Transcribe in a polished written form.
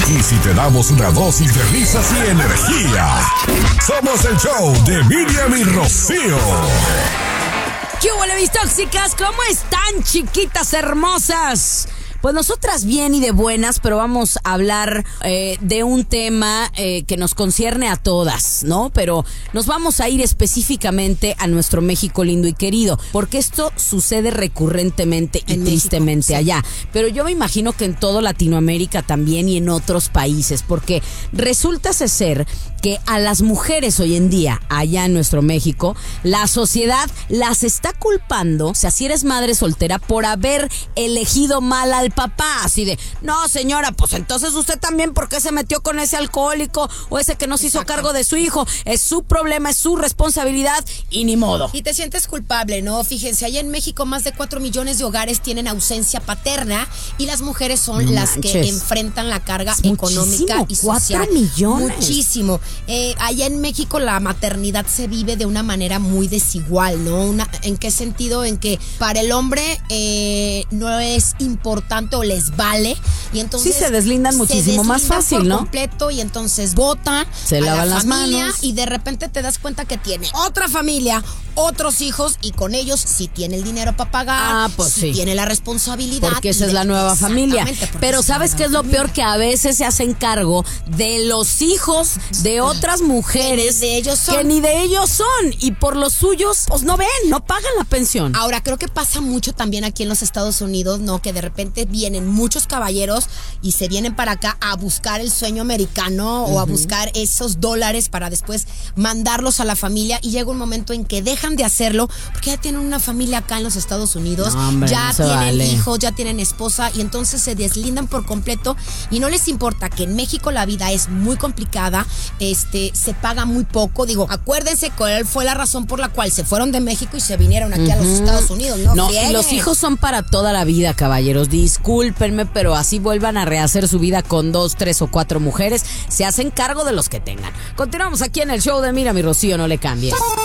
Y si te damos una dosis de risas y energía, somos el show de Miriam y Rocío. ¿Qué hubo, mis tóxicas? ¿Cómo están, chiquitas hermosas? Pues nosotras bien y de buenas, pero vamos a hablar de un tema que nos concierne a todas, ¿no? Pero nos vamos a ir específicamente a nuestro México lindo y querido, porque esto sucede recurrentemente y tristemente México, allá. Sí. Pero yo me imagino que en todo Latinoamérica también y en otros países, porque resulta ser que a las mujeres hoy en día, allá en nuestro México, la sociedad las está culpando, o sea, si eres madre soltera, por haber elegido mal al papá, así de, no señora, pues entonces usted también, ¿por qué se metió con ese alcohólico o ese que no se hizo cargo de su hijo? Es su problema, es su responsabilidad y ni modo. Y te sientes culpable, ¿no? Fíjense, allá en México más de 4 millones de hogares tienen ausencia paterna y las mujeres son las que enfrentan la carga económica y social. 4 millones. Muchísimo. Allá en México la maternidad se vive de una manera muy desigual, ¿no? ¿En qué sentido? En que para el hombre no es importante o les vale, y entonces sí se deslindan muchísimo más fácil, por ¿no? completo, y entonces votan, se lavan las familia, manos, y de repente te das cuenta que tiene otra familia, otros hijos, y con ellos sí tiene el dinero para pagar, pues sí tiene la responsabilidad, porque esa es la nueva familia. Pero ¿sabes qué es lo peor? Que a veces se hacen cargo de los hijos de otras mujeres que ni de ellos son, y por los suyos pues no ven, no pagan la pensión. Ahora, creo que pasa mucho también aquí en los Estados Unidos, ¿no? Que de repente vienen muchos caballeros y se vienen para acá a buscar el sueño americano, o a buscar esos dólares para después mandarlos a la familia, y llega un momento en que dejan de hacerlo porque ya tienen una familia acá en los Estados Unidos, ya tienen hijos, ya tienen esposa, y entonces se deslindan por completo y no les importa que en México la vida es muy complicada, se paga muy poco. Digo, acuérdense cuál fue la razón por la cual se fueron de México y se vinieron aquí a los Estados Unidos, ¿no? Y los hijos son para toda la vida, caballeros. Discúlpenme, pero así vuelvan a rehacer su vida con 2, 3 o 4 mujeres, se hacen cargo de los que tengan. Continuamos aquí en el show de Mira mi Rocío, no le cambies.